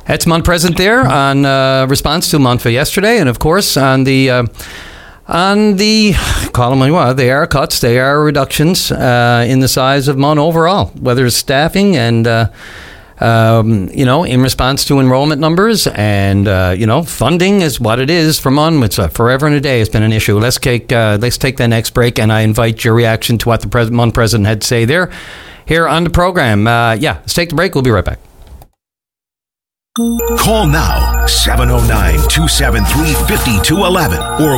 It's Mon Present there on response to Monfa yesterday, and of course on the call them what they are cuts, they are reductions in the size of Mon overall, whether it's staffing and in response to enrollment numbers and funding is what it is for Mon. It's forever and a day has been an issue. Let's take the next break, and I invite your reaction to what the Mon President had to say there here on the program. Let's take the break. We'll be right back. Call now, 709-273-5211 or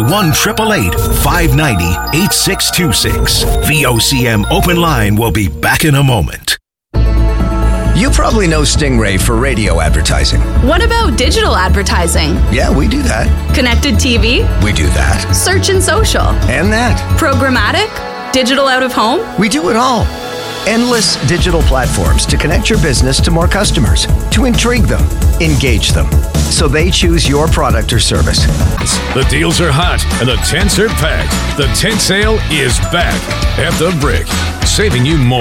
1-888-590-8626. VOCM Open Line will be back in a moment. You probably know Stingray for radio advertising. What about digital advertising? Yeah, we do that. Connected TV? We do that. Search and social? And that. Programmatic? Digital out of home? We do it all. Endless digital platforms to connect your business to more customers, to intrigue them, engage them, so they choose your product or service. The deals are hot and the tents are packed. The tent sale is back at the Brick, saving you more.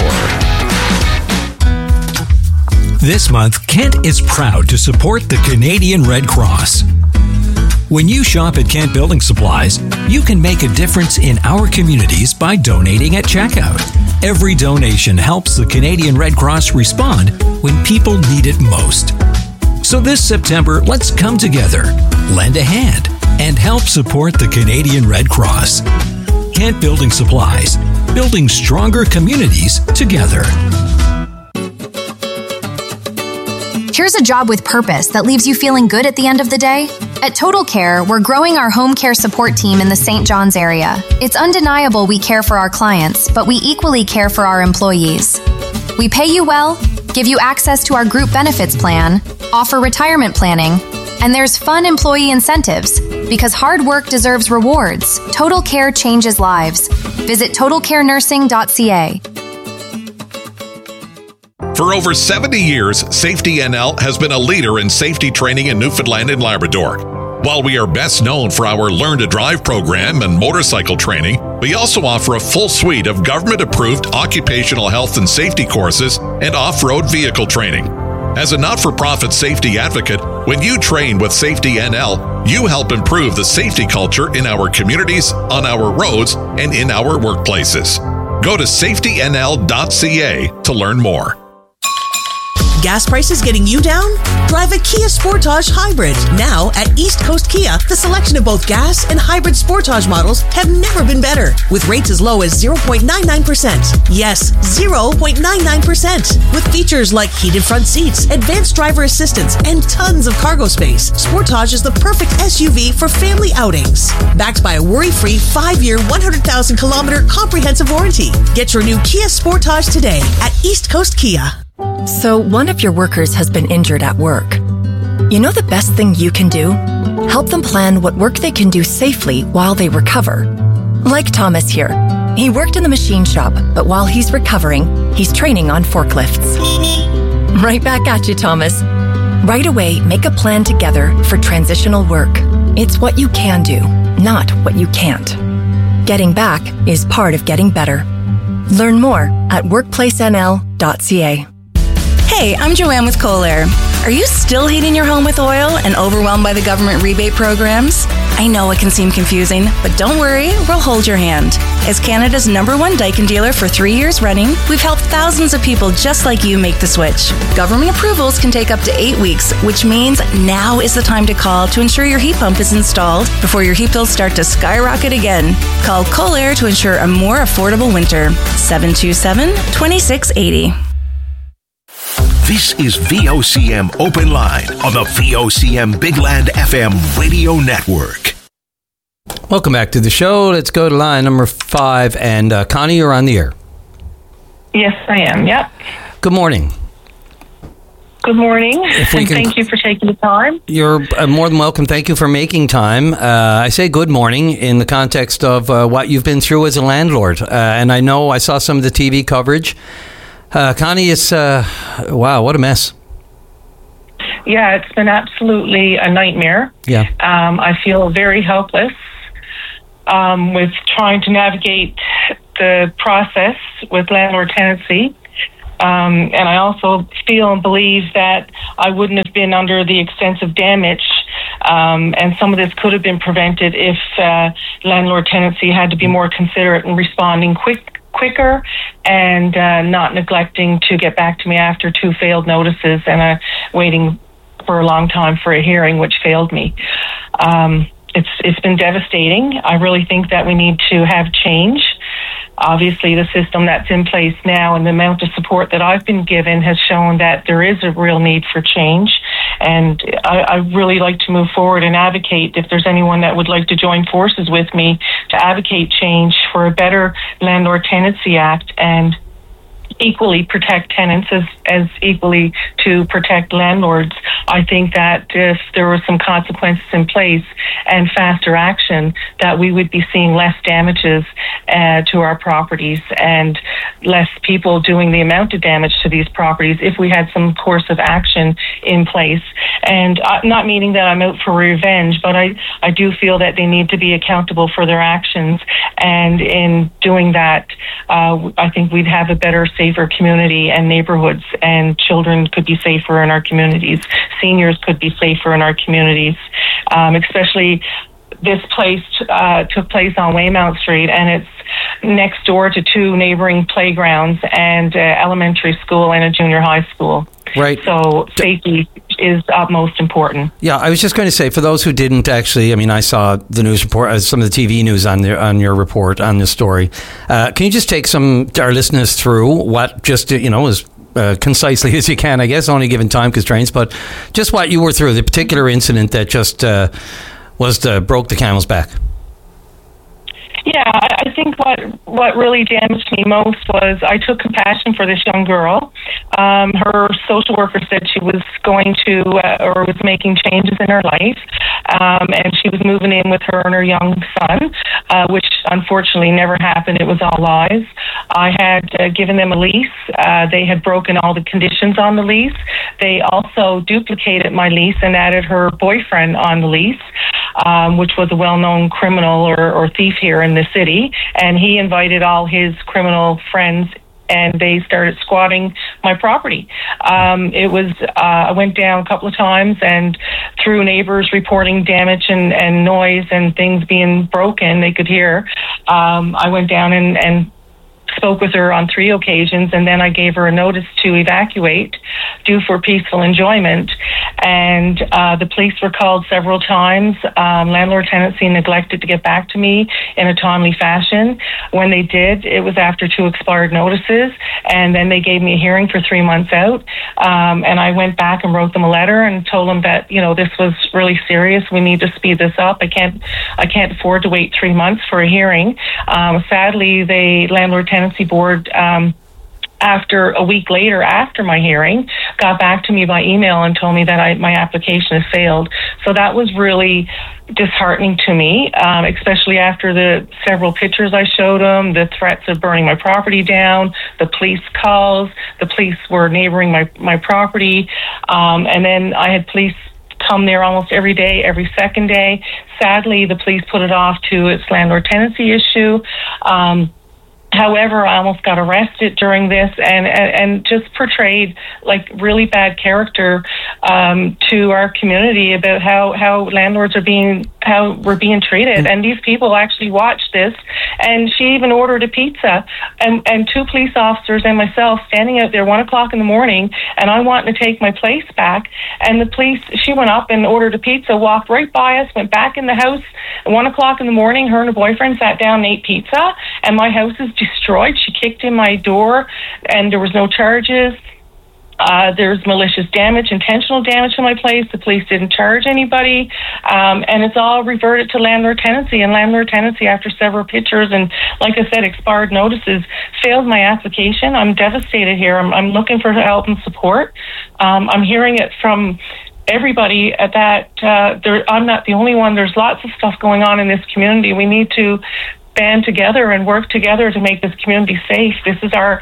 This month, Kent is proud to support the Canadian Red Cross. When you shop at Kent Building Supplies, you can make a difference in our communities by donating at checkout. Every donation helps the Canadian Red Cross respond when people need it most. So this September, let's come together, lend a hand, and help support the Canadian Red Cross. Kent Building Supplies, building stronger communities together. Here's a job with purpose that leaves you feeling good at the end of the day. At Total Care, we're growing our home care support team in the St. John's area. It's undeniable we care for our clients, but we equally care for our employees. We pay you well, give you access to our group benefits plan, offer retirement planning, and there's fun employee incentives. Because hard work deserves rewards, Total Care changes lives. Visit totalcarenursing.ca. For over 70 years, Safety NL has been a leader in safety training in Newfoundland and Labrador. While we are best known for our Learn to Drive program and motorcycle training, we also offer a full suite of government-approved occupational health and safety courses and off-road vehicle training. As a not-for-profit safety advocate, when you train with Safety NL, you help improve the safety culture in our communities, on our roads, and in our workplaces. Go to safetynl.ca to learn more. Gas prices getting you down? Drive a Kia Sportage Hybrid. Now at East Coast Kia, the selection of both gas and hybrid Sportage models have never been better. With rates as low as 0.99%. Yes, 0.99%. With features like heated front seats, advanced driver assistance, and tons of cargo space, Sportage is the perfect SUV for family outings. Backed by a worry-free 5-year, 100,000-kilometer comprehensive warranty. Get your new Kia Sportage today at East Coast Kia. So one of your workers has been injured at work. You know the best thing you can do? Help them plan what work they can do safely while they recover. Like Thomas here. He worked in the machine shop, but while he's recovering, he's training on forklifts. Right back at you, Thomas. Right away, make a plan together for transitional work. It's what you can do, not what you can't. Getting back is part of getting better. Learn more at workplacenl.ca. Hey, I'm Joanne with Kohler. Are you still heating your home with oil and overwhelmed by the government rebate programs? I know it can seem confusing, but don't worry, we'll hold your hand. As Canada's #1 Daikin dealer for 3 years running, we've helped thousands of people just like you make the switch. Government approvals can take up to 8 weeks, which means now is the time to call to ensure your heat pump is installed before your heat bills start to skyrocket again. Call Kohler to ensure a more affordable winter. 727-2680. This is VOCM Open Line on the VOCM Big Land FM radio network. Welcome back to the show. Let's go to line number 5. And Connie, you're on the air. Yes, I am. Yep. Good morning. Good morning. And thank you for taking the time. You're more than welcome. Thank you for making time. I say good morning in the context of what you've been through as a landlord. And I know I saw some of the TV coverage. Connie, it's, wow, what a mess. Yeah, it's been absolutely a nightmare. Yeah. I feel very helpless with trying to navigate the process with landlord tenancy. And I also feel and believe that I wouldn't have been under the extensive damage. And some of this could have been prevented if landlord tenancy had to be more considerate in responding quicker and not neglecting to get back to me after 2 failed notices and waiting for a long time for a hearing, which failed me. It's been devastating. I really think that we need to have change. Obviously, the system that's in place now and the amount of support that I've been given has shown that there is a real need for change. And I really like to move forward and advocate, if there's anyone that would like to join forces with me, to advocate change for a better Landlord Tenancy Act and equally protect tenants as equally to protect landlords. I think that if there were some consequences in place and faster action, that we would be seeing less damages to our properties and less people doing the amount of damage to these properties if we had some course of action in place. And not meaning that I'm out for revenge, but I do feel that they need to be accountable for their actions. And in doing that, I think we'd have a better, safer community and neighborhoods, and children could be safer in our communities. Seniors could be safer in our communities, especially this place took place on Waymount Street, and it's next door to 2 neighboring playgrounds and elementary school and a junior high school. Right. So safety is utmost important. Yeah, I was just going to say, for those who didn't actually, I mean, I saw the news report, some of the TV news on your report on this story. Can you just take our listeners through what just, as concisely as you can, I guess, only given time constraints, but just what you were through, the particular incident that just broke the camel's back? Yeah, I think what really damaged me most was I took compassion for this young girl. Her social worker said she was going to, or was making changes in her life, and she was moving in with her and her young son, which unfortunately never happened. It was all lies. I had given them a lease. They had broken all the conditions on the lease. They also duplicated my lease and added her boyfriend on the lease, which was a well-known criminal or thief here in the city, and he invited all his criminal friends, and they started squatting my property. I went down a couple of times, and through neighbors reporting damage and noise and things being broken, they could hear. I went down and spoke with her on 3 occasions, and then I gave her a notice to evacuate, due for peaceful enjoyment. And the police were called several times. Landlord Tenancy neglected to get back to me in a timely fashion. When they did, it was after 2 expired notices, and then they gave me a hearing for 3 months out. And I went back and wrote them a letter and told them that, this was really serious. We need to speed this up. I can't afford to wait 3 months for a hearing. Sadly, the Landlord Tenancy Board, after a week later, after my hearing, got back to me by email and told me that my application has failed. So that was really disheartening to me, especially after the several pictures I showed them, the threats of burning my property down, the police calls. The police were neighboring my property, and then I had police come there almost every day, every second day. Sadly, the police put it off to its landlord tenancy issue. However, I almost got arrested during this and just portrayed like really bad character to our community about how landlords how we're being treated. And these people actually watched this, and she even ordered a pizza, and 2 police officers and myself standing out there 1:00 in the morning, and I wanted to take my place back. And the police, she went up and ordered a pizza, walked right by us, went back in the house at 1:00 in the morning. Her and her boyfriend sat down and ate pizza, and my house is destroyed. She kicked in my door, and there was no charges. There's malicious damage, intentional damage to my place. The police didn't charge anybody, and it's all reverted to landlord tenancy. And landlord tenancy, after several pictures and, like I said, expired notices, failed my application. I'm devastated here. I'm looking for help and support. I'm hearing it from everybody at that. I'm not the only one. There's lots of stuff going on in this community. We need to band together and work together to make this community safe. This is our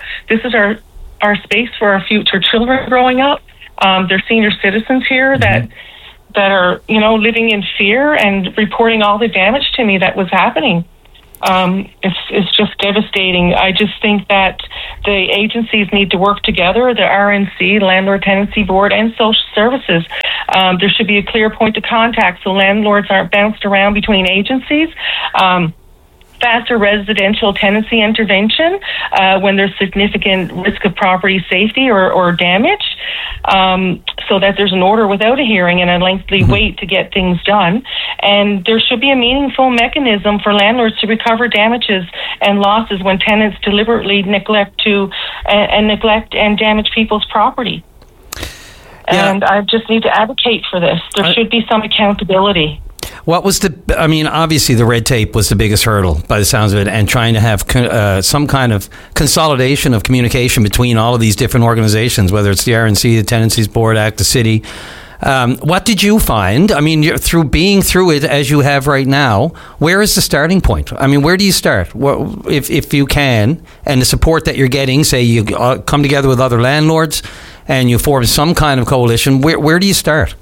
space for our future children growing up. They're senior citizens here that are living in fear and reporting all the damage to me that was happening. It's just devastating. I just think that the agencies need to work together, the RNC, Landlord Tenancy Board, and social services. There should be a clear point of contact so landlords aren't bounced around between agencies. Faster residential tenancy intervention when there's significant risk of property safety or damage, so that there's an order without a hearing and a lengthy wait to get things done. And there should be a meaningful mechanism for landlords to recover damages and losses when tenants deliberately neglect and damage people's property. Yeah. And I just need to advocate for this. There should be some accountability. What was obviously the red tape was the biggest hurdle by the sounds of it, and trying to have some kind of consolidation of communication between all of these different organizations, whether it's the RNC, the Tenancies Board Act, the city. What did you find? I mean, through being through it as you have right now, where is the starting point? I mean, where do you start? If you can, and the support that you're getting, say you come together with other landlords and you form some kind of coalition, where do you start?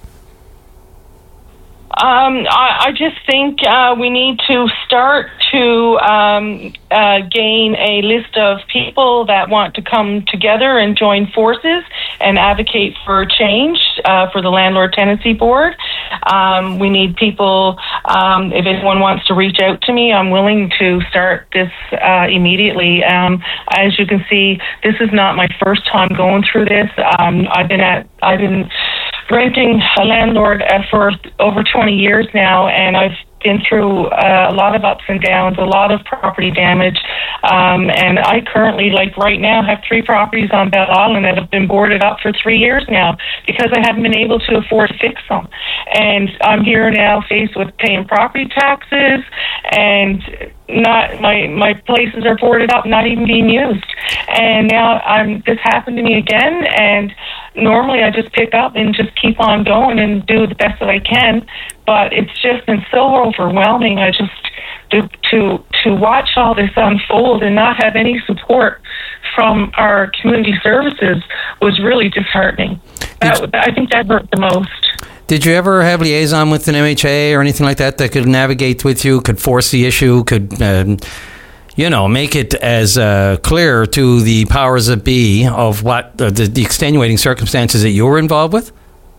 I just think we need to start to gain a list of people that want to come together and join forces and advocate for change for the Landlord Tenancy Board. We need people, if anyone wants to reach out to me, I'm willing to start this immediately. As you can see, this is not my first time going through this. I've been renting a landlord for over 20 years now, and I've been through a lot of ups and downs, a lot of property damage, and I currently, right now, have 3 properties on Bell Island that have been boarded up for 3 years now because I haven't been able to afford to fix them. And I'm here now faced with paying property taxes, and not my places are boarded up, not even being used. And now this happened to me again, and normally I just pick up and just keep on going and do the best that I can, but it's just been so overwhelming. I just to watch all this unfold and not have any support from our community services was really disheartening. I think that hurt the most. Did you ever have liaison with an MHA or anything like that could navigate with you, could force the issue, could make it as clear to the powers that be of what the extenuating circumstances that you were involved with?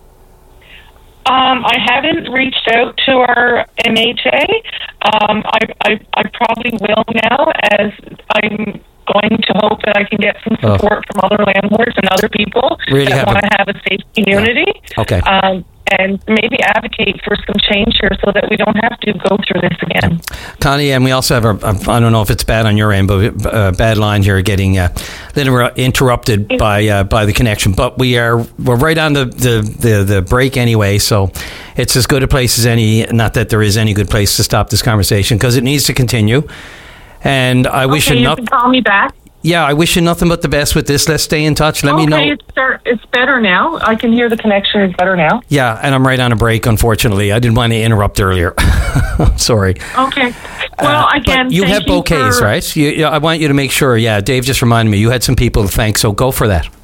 I haven't reached out to our MHA. I probably will now, as I'm going to hope that I can get some support from other landlords and other people that want to have a safe community. Okay. And maybe advocate for some change here so that we don't have to go through this again. Connie, and we also have I don't know if it's bad on your end, but a bad line here getting interrupted by the connection. But we're right on the break anyway, so it's as good a place as any. Not that there is any good place to stop this conversation because it needs to continue. And I wish you can call me back. Yeah, I wish you nothing but the best with this. Let's stay in touch. Let me know. It's better now. I can hear the connection is better now. Yeah, and I'm right on a break, unfortunately. I didn't want to interrupt earlier. Sorry. Okay. Well, again, you have bouquets, right? I want you to make sure. Yeah, Dave just reminded me. You had some people to thank, so go for that.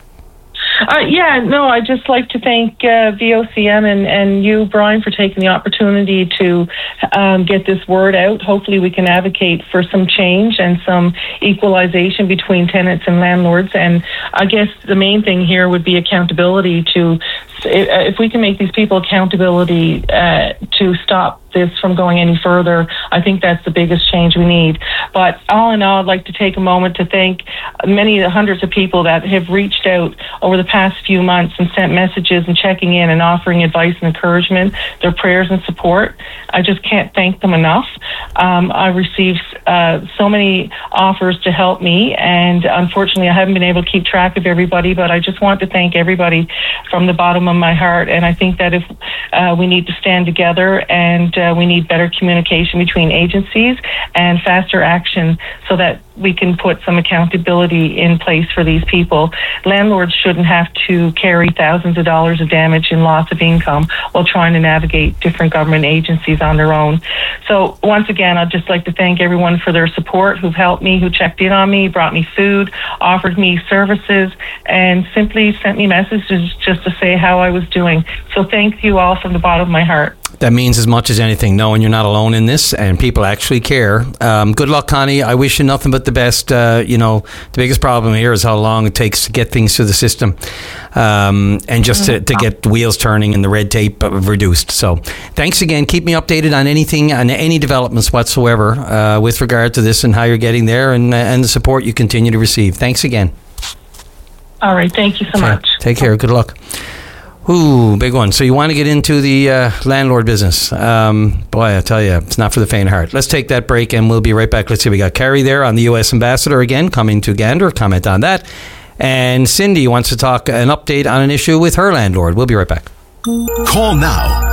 I'd just like to thank VOCM and you, Brian, for taking the opportunity to get this word out. Hopefully we can advocate for some change and some equalization between tenants and landlords. And I guess the main thing here would be accountability if we can make these people accountability to stop this from going any further, I think that's the biggest change we need. But all in all, I'd like to take a moment to thank many of the hundreds of people that have reached out over the past few months and sent messages and checking in and offering advice and encouragement, their prayers and support. I just can't thank them enough. I received so many offers to help me, and unfortunately I haven't been able to keep track of everybody, but I just want to thank everybody from the bottom of my heart. And I think that if we need to stand together, and we need better communication between agencies and faster action so that we can put some accountability in place for these people. Landlords shouldn't have to carry thousands of dollars of damage and loss of income while trying to navigate different government agencies on their own. So once again, I'd just like to thank everyone for their support, who've helped me, who checked in on me, brought me food, offered me services, and simply sent me messages just to say how I was doing. So thank you all from the bottom of my heart. That means as much as anything, knowing you're not alone in this and people actually care. Good luck, Connie. I wish you nothing but the best. The biggest problem here is how long it takes to get things through the system and just to get the wheels turning and the red tape reduced. So thanks again. Keep me updated on anything, on any developments whatsoever with regard to this and how you're getting there and the support you continue to receive. Thanks again. All right. Thank you so much. Take care. Good luck. Ooh, big one. So you want to get into the landlord business. Boy, I tell you, it's not for the faint of heart. Let's take that break and we'll be right back. Let's see, we got Carrie there on the U.S. Ambassador again, coming to Gander, comment on that. And Cindy wants to talk an update on an issue with her landlord. We'll be right back. Call now,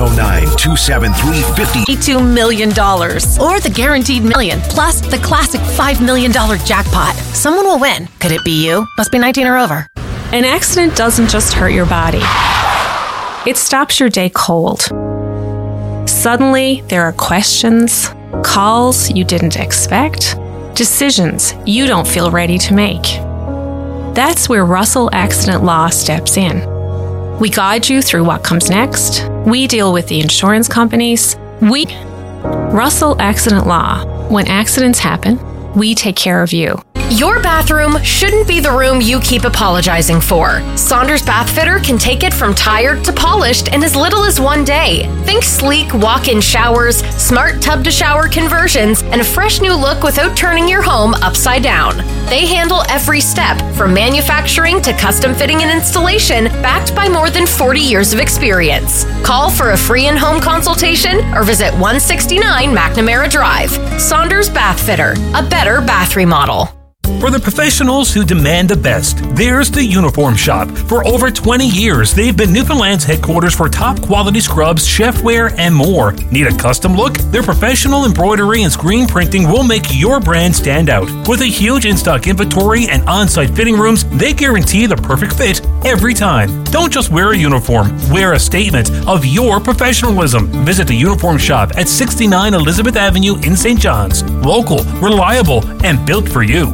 709-273-50. $2 million. Or the guaranteed million, plus the classic $5 million jackpot. Someone will win. Could it be you? Must be 19 or over. An accident doesn't just hurt your body. It stops your day cold. Suddenly, there are questions, calls you didn't expect, decisions you don't feel ready to make. That's where Russell Accident Law steps in. We guide you through what comes next. We deal with the insurance companies. Russell Accident Law. When accidents happen, we take care of you. Your bathroom shouldn't be the room you keep apologizing for. Saunders Bath Fitter can take it from tired to polished in as little as 1 day. Think sleek walk-in showers, smart tub-to-shower conversions, and a fresh new look without turning your home upside down. They handle every step, from manufacturing to custom fitting and installation, backed by more than 40 years of experience. Call for a free in-home consultation or visit 169 McNamara Drive. Saunders Bath Fitter, a better bath remodel. For the professionals who demand the best, there's the Uniform Shop. For over 20 years, they've been Newfoundland's headquarters for top quality scrubs, chefware, and more. Need a custom look? Their professional embroidery and screen printing will make your brand stand out. With a huge in-stock inventory and on-site fitting rooms, they guarantee the perfect fit every time. Don't just wear a uniform, wear a statement of your professionalism. Visit the Uniform Shop at 69 Elizabeth Avenue in St. John's. Local, reliable, and built for you.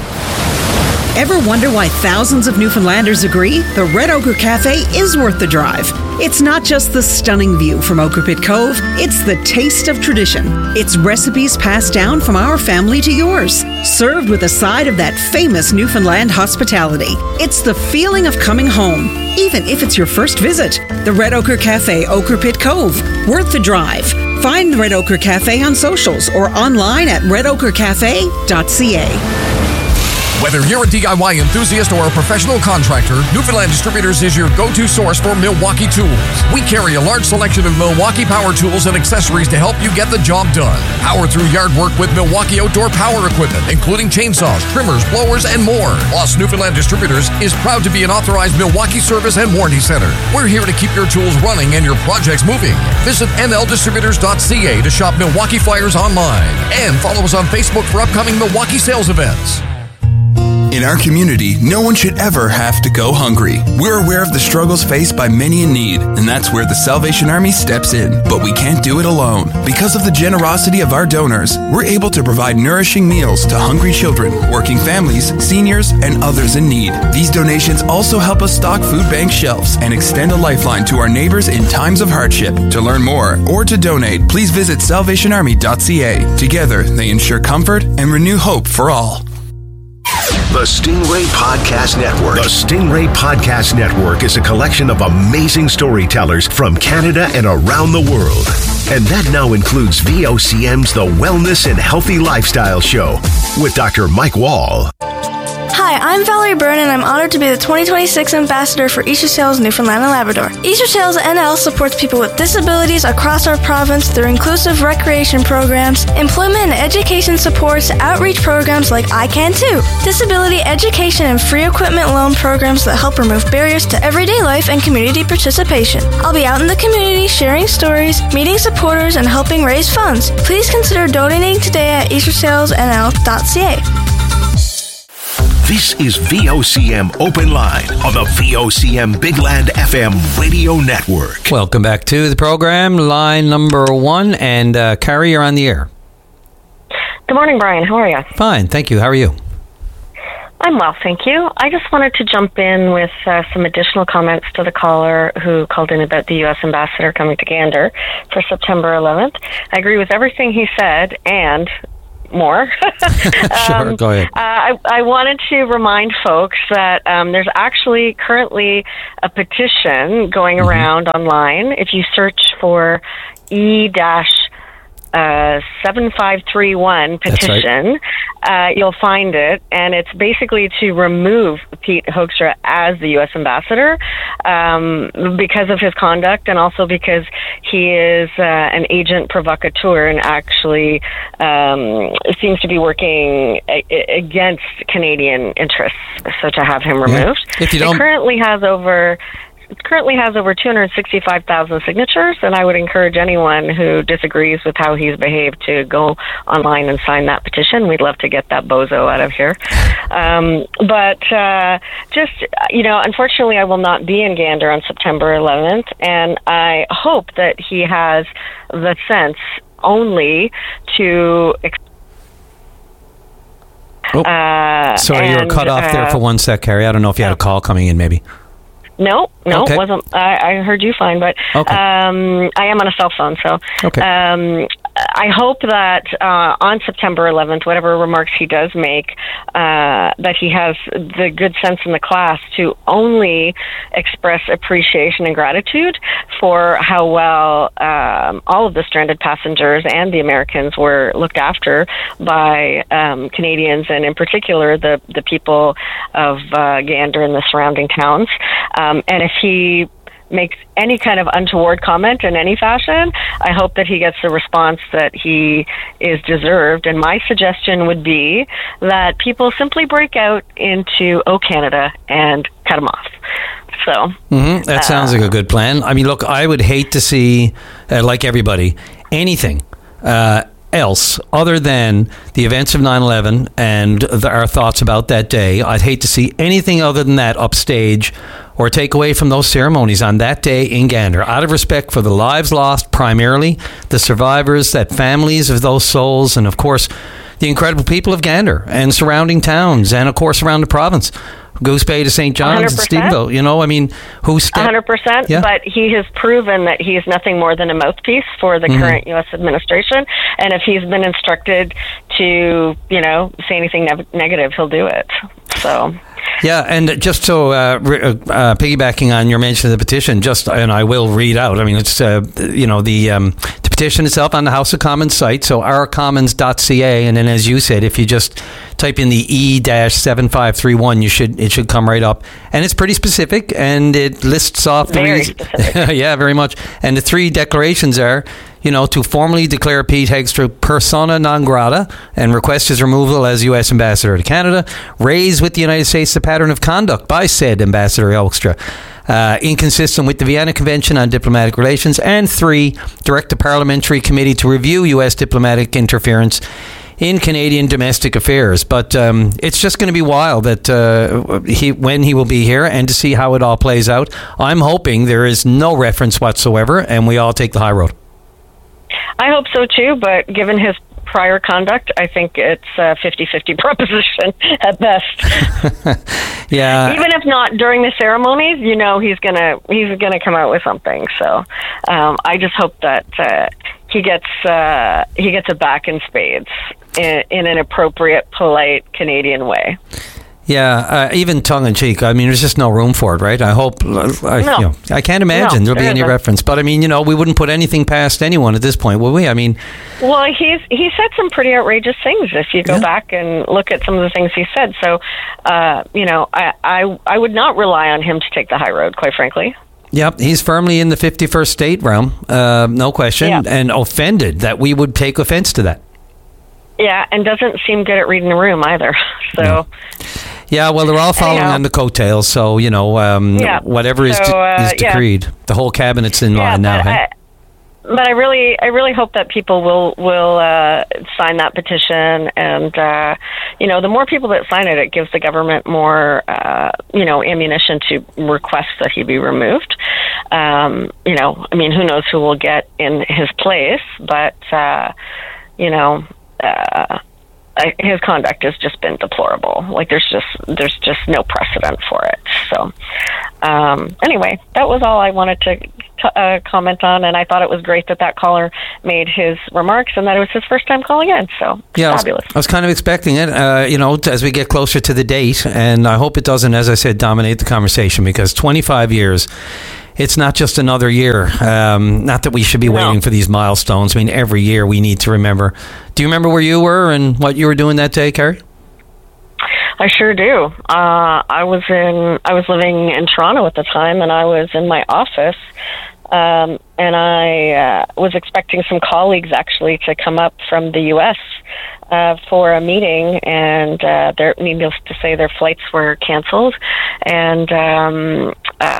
Ever wonder why thousands of Newfoundlanders agree the Red Ochre Cafe is worth the drive? It's not just the stunning view from Ochre Pit Cove, it's the taste of tradition. It's recipes passed down from our family to yours, served with a side of that famous Newfoundland hospitality. It's the feeling of coming home, even if it's your first visit. The Red Ochre Cafe, Ochre Pit Cove, worth the drive. Find the Red Ochre Cafe on socials or online at redochrecafe.ca. Whether you're a DIY enthusiast or a professional contractor, Newfoundland Distributors is your go-to source for Milwaukee tools. We carry a large selection of Milwaukee power tools and accessories to help you get the job done. Power through yard work with Milwaukee outdoor power equipment, including chainsaws, trimmers, blowers, and more. Plus, Newfoundland Distributors is proud to be an authorized Milwaukee service and warranty center. We're here to keep your tools running and your projects moving. Visit mldistributors.ca to shop Milwaukee flyers online and follow us on Facebook for upcoming Milwaukee sales events. In our community, no one should ever have to go hungry. We're aware of the struggles faced by many in need, and that's where the Salvation Army steps in. But we can't do it alone. Because of the generosity of our donors, we're able to provide nourishing meals to hungry children, working families, seniors, and others in need. These donations also help us stock food bank shelves and extend a lifeline to our neighbors in times of hardship. To learn more or to donate, please visit salvationarmy.ca. Together, they ensure comfort and renew hope for all. The Stingray Podcast Network. The Stingray Podcast Network is a collection of amazing storytellers from Canada and around the world. And that now includes VOCM's The Wellness and Healthy Lifestyle Show with Dr. Mike Wall. Hi, Hi, I'm Valerie Byrne, and I'm honored to be the 2026 Ambassador for Easter Sails Newfoundland and Labrador. Easter Sails NL supports people with disabilities across our province through inclusive recreation programs, employment and education supports, outreach programs like I Can Too, disability education and free equipment loan programs that help remove barriers to everyday life and community participation. I'll be out in the community sharing stories, meeting supporters, and helping raise funds. Please consider donating today at eastersailsnl.ca. This is VOCM Open Line on the VOCM Big Land FM radio network. Welcome back to the program, line number 1. And Carrie, you're on the air. Good morning, Brian. How are you? Fine, thank you. How are you? I'm well, thank you. I just wanted to jump in with some additional comments to the caller who called in about the U.S. ambassador coming to Gander for September 11th. I agree with everything he said and more. Sure, go ahead. I wanted to remind folks that there's actually currently a petition going around online. If you search for E-7531 petition, you'll find it, and it's basically to remove Pete Hoekstra as the U.S. ambassador because of his conduct, and also because he is an agent provocateur and actually seems to be working against Canadian interests. So to have him removed, If you don't, it currently has over 265,000 signatures, and I would encourage anyone who disagrees with how he's behaved to go online and sign that petition. We'd love to get that bozo out of here. Unfortunately, I will not be in Gander on September 11th, and I hope that he has the sense only to... Sorry, you were cut off there for one sec, Carrie. I don't know if you had a call coming in, maybe. No, Okay. it wasn't. I heard you fine, but Okay. I am on a cell phone, so I hope that on September 11th, whatever remarks he does make, that he has the good sense in the class to only express appreciation and gratitude for how well all of the stranded passengers and the Americans were looked after by Canadians, and in particular the people of Gander and the surrounding towns. And if he makes any kind of untoward comment in any fashion, I hope that he gets the response that he is deserved. And my suggestion would be that people simply break out into "Oh Canada" and cut him off. So that sounds like a good plan. I mean, look, I would hate to see, like everybody, anything else other than the events of 9/11 and our thoughts about that day. I'd hate to see anything other than that upstage or take away from those ceremonies on that day in Gander, out of respect for the lives lost, primarily the survivors, that families of those souls, and of course the incredible people of Gander and surrounding towns, and of course around the province. Goose Bay to St. John's and 100%. Stephenville, you know, I mean, who's 100%, Yeah. But he has proven that he is nothing more than a mouthpiece for the current U.S. administration, and if he's been instructed to, say anything negative, he'll do it. So... Yeah, and just so piggybacking on your mention of the petition, and I will read out. I mean, it's the petition itself on the House of Commons site, so ourcommons.ca, and then as you said, if you just type in the E-7531, it should come right up, and it's pretty specific, and it lists off very specific. Yeah, very much. And the 3 declarations are, to formally declare Pete Hoekstra persona non grata and request his removal as U.S. Ambassador to Canada, raise with the United States the pattern of conduct by said Ambassador Hoekstra, inconsistent with the Vienna Convention on Diplomatic Relations, and 3, direct the Parliamentary Committee to review U.S. diplomatic interference in Canadian domestic affairs. But it's just going to be wild that when he will be here, and to see how it all plays out. I'm hoping there is no reference whatsoever, and we all take the high road. I hope so too, but given his prior conduct, I think it's a 50-50 proposition at best. Yeah. Even if not during the ceremonies, he's gonna come out with something. So I just hope that he gets it back in spades in an appropriate, polite Canadian way. Yeah, even tongue-in-cheek. I mean, there's just no room for it, right? I hope... I can't imagine there'll be any reference. But, I mean, we wouldn't put anything past anyone at this point, would we? I mean... Well, he said some pretty outrageous things if you go back and look at some of the things he said. So, I would not rely on him to take the high road, quite frankly. Yep, he's firmly in the 51st state realm, no question, and offended that we would take offense to that. Yeah, and doesn't seem good at reading the room either. So... No. Yeah, well, they're all following on the coattails, so, whatever is decreed. The whole cabinet's in line now, hey? But I really hope that people will sign that petition, and the more people that sign it gives the government more ammunition to request that he be removed. I mean, who knows who will get in his place, but his conduct has just been deplorable. Like there's just no precedent for it. So anyway, that was all I wanted to comment on, and I thought it was great that caller made his remarks and that it was his first time calling in. So fabulous. I was kind of expecting it, as we get closer to the date, and I hope it doesn't, as I said, dominate the conversation, because 25 years. It's not just another year. Not that we should be waiting for these milestones. I mean, every year we need to remember. Do you remember where you were and what you were doing that day, Carrie? I sure do. I was living in Toronto at the time, and I was in my office, and I was expecting some colleagues actually to come up from the U.S. For a meeting, and needless to say, their flights were canceled, and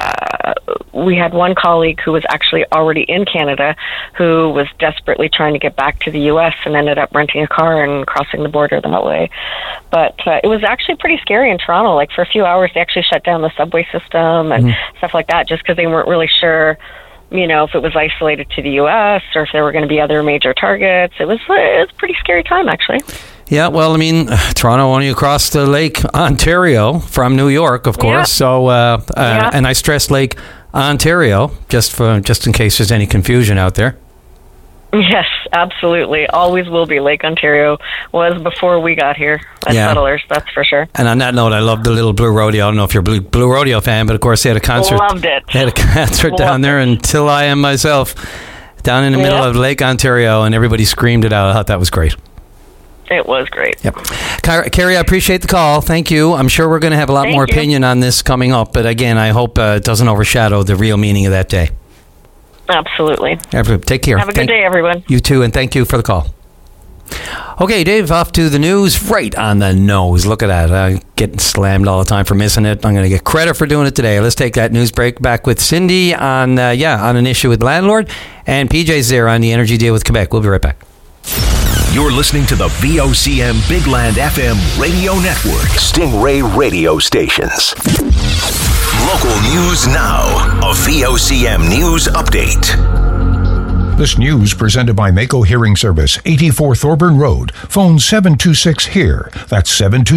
we had one colleague who was actually already in Canada who was desperately trying to get back to the U.S. and ended up renting a car and crossing the border that way. But it was actually pretty scary in Toronto. Like for a few hours, they actually shut down the subway system and stuff like that, just because they weren't really sure, if it was isolated to the U.S. or if there were going to be other major targets. It was a pretty scary time, actually. Yeah, well, I mean, Toronto only across the Lake Ontario from New York, of course. Yeah. So, and I stress Lake Ontario just in case there's any confusion out there. Yes, absolutely. Always will be. Lake Ontario was before we got here as settlers, that's for sure. And on that note, I love the Little Blue Rodeo. I don't know if you're a Blue Rodeo fan, but of course they had a concert. Loved it. They had a concert down there, until I am myself, down in the middle of Lake Ontario, and everybody screamed it out. I thought that was great. It was great. Yep. Carrie, I appreciate the call. Thank you. I'm sure we're going to have a lot more opinion on this coming up, but again, I hope it doesn't overshadow the real meaning of that day. Absolutely. Take care. Have a good day, everyone. You too, and thank you for the call. Okay, Dave, off to the news, right on the nose. Look at that. I'm getting slammed all the time for missing it. I'm going to get credit for doing it today. Let's take that news break. Back with Cindy on an issue with landlord, and PJ's there on the energy deal with Quebec. We'll be right back. You're listening to the VOCM Big Land FM radio network. Stingray radio stations. Local news now. A VOCM news update. This news presented by Mako Hearing Service, 84 Thorburn Road. Phone 726-HEAR. That's